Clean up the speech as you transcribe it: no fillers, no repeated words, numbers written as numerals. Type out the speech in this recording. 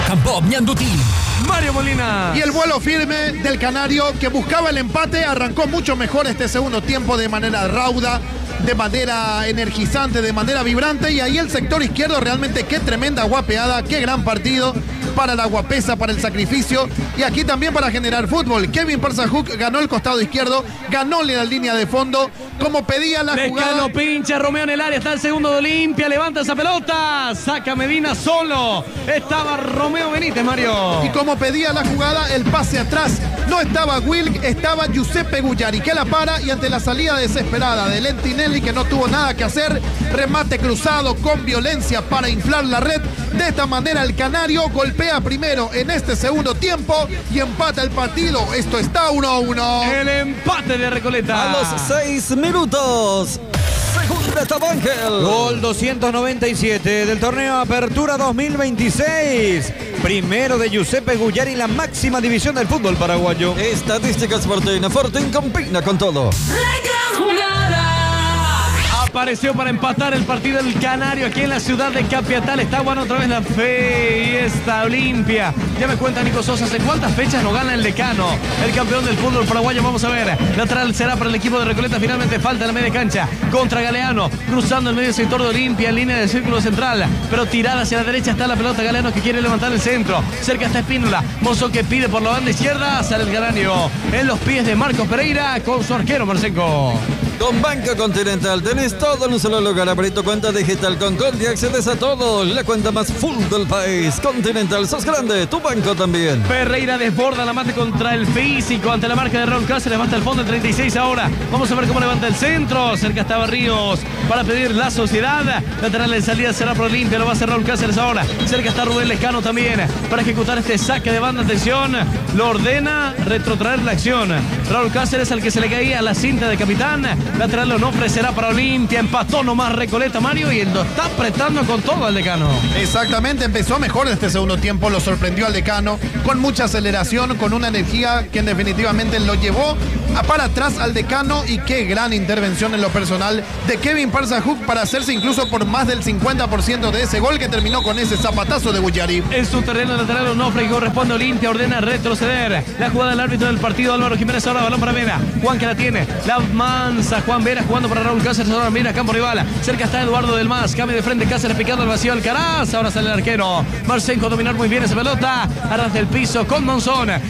Johan Bob Ñandutí. Mario Molina. Y el vuelo firme del Canario, que buscaba el empate, arrancó mucho mejor este segundo tiempo de manera rauda, de manera energizante, de manera vibrante. Y ahí el sector izquierdo, realmente qué tremenda guapeada, qué gran partido para la guapesa, para el sacrificio y aquí también para generar fútbol. Kevin Parsajuk ganó el costado izquierdo, ganóle la línea de fondo, como pedía la jugada. Lescano pincha, Romeo en el área, está el segundo de Olimpia, levanta esa pelota, saca Medina solo, estaba Romeo Benítez, Mario. Y como pedía la jugada, el pase atrás, no estaba Wilk, estaba Giuseppe Guggiari, que la para y ante la salida desesperada de Lentinelli, que no tuvo nada que hacer, remate cruzado con violencia para inflar la red. De esta manera el Canario golpea primero en este segundo tiempo y empata el partido. Esto está 1-1. El empate de Recoleta. A los 6 minutos. Segunda etapa, Ángel. Gol 297 del torneo Apertura 2026. Primero de Giuseppe Guggiari en la máxima división del fútbol paraguayo. Estadísticas Fortín combina con todo. Apareció para empatar el partido del Canario aquí en la ciudad de Capiatá. Está bueno otra vez la fiesta Olimpia. Ya me cuenta Nico Sosa, ¿hace cuántas fechas no gana el Decano? El campeón del fútbol paraguayo, vamos a ver. Lateral será para el equipo de Recoleta. Finalmente falta en la media cancha contra Galeano. Cruzando el medio sector de Olimpia en línea del círculo central. Pero tirada hacia la derecha está la pelota. Galeano que quiere levantar el centro. Cerca está Espínola. Mozo que pide por la banda izquierda. Sale el Canario en los pies de Marcos Pereira con su arquero Marcenco. Con Banco Continental tenés todo en un solo lugar. Abrí tu cuenta digital con Conti, accedes a todo. La cuenta más full del país. Continental, sos grande, tu banco también. Pereira desborda la mate contra el físico ante la marca de Raúl Cáceres. Va hasta el fondo el 36 ahora. Vamos a ver cómo levanta el centro. Cerca estaba Ríos para pedir la sociedad. Lateral en salida será por Olimpia. Lo va a hacer Raúl Cáceres ahora. Cerca está Rubén Lescano también para ejecutar este saque de banda. Atención, lo ordena retrotraer la acción. Raúl Cáceres al que se le caía la cinta de capitán. Lateral no ofrecerá para Olimpia. Empató nomás Recoleta, Mario, y lo está apretando con todo al Decano. Exactamente, empezó mejor este segundo tiempo, lo sorprendió al Decano, con mucha aceleración, con una energía que definitivamente lo llevó para atrás al Decano. Y qué gran intervención en lo personal de Kevin Parsajuk para hacerse incluso por más del 50% de ese gol, que terminó con ese zapatazo de Guggiari. En su terreno lateral Onofre, y corresponde a Olimpia, ordena retroceder. La jugada del árbitro del partido, Álvaro Jiménez, ahora balón para Vera. Juan que la tiene, la mansa Juan Vera jugando para Raúl Cáceres, ahora mira campo rival. Cerca está Eduardo del Mas, cambio de frente, Cáceres picando al vacío, Alcaraz. Ahora sale el arquero Marcenco a dominar muy bien esa pelota. Arras del piso con Monzón.